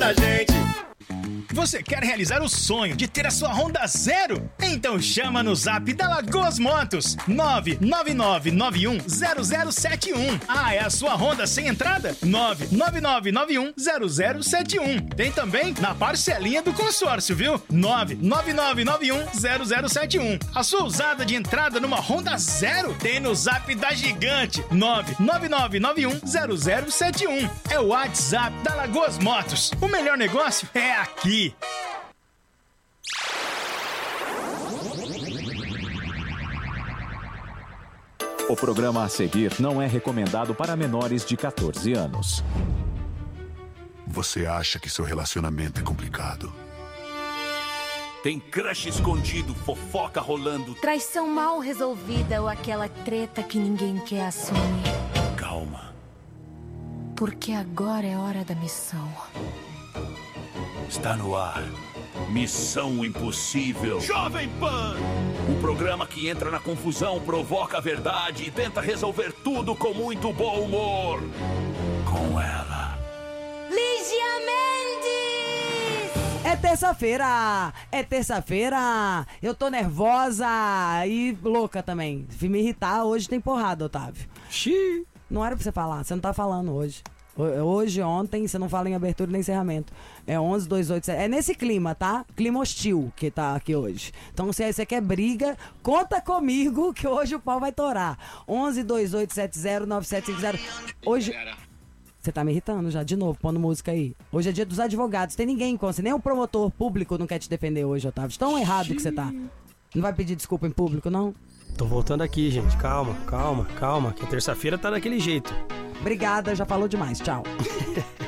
da gente. Você quer realizar o sonho de ter a sua Honda zero? Então chama no zap da Lagoas Motos 999910071. Ah, é a sua Honda sem entrada? 999910071. Tem também na parcelinha do consórcio, viu? 999910071. A sua usada de entrada numa Honda zero tem no zap da Gigante 999910071. É o WhatsApp da Lagoas Motos. O melhor negócio é aqui. O programa a seguir não é recomendado para menores de 14 anos. Você acha que seu relacionamento é complicado? Tem crush escondido, fofoca rolando. Traição mal resolvida ou aquela treta que ninguém quer assumir. Calma. Porque agora é hora da missão. Está no ar. Missão Impossível. Jovem Pan! O programa que entra na confusão, provoca a verdade e tenta resolver tudo com muito bom humor. Com ela. Lígia Mendes! É terça-feira, eu tô nervosa e louca também. Se me irritar, hoje tem porrada, Otávio. Xiii. Não era pra você falar, você não tá falando hoje. Hoje, ontem, você não fala em abertura nem encerramento. É 11, 2, 8, 7. É nesse clima, tá? Clima hostil que tá aqui hoje. Então, se você quer briga, conta comigo que hoje o pau vai torar. 11, 2, 8, 7, 0, 9, 7, 5, 0. Hoje... Você tá me irritando já, de novo, pondo música aí. Hoje é dia dos advogados, tem ninguém em conta. Nem o promotor público não quer te defender hoje, Otávio. Tão errado que você tá. Não vai pedir desculpa em público, não? Tô voltando aqui, gente. Calma. Que terça-feira tá daquele jeito. Obrigada, já falou demais. Tchau.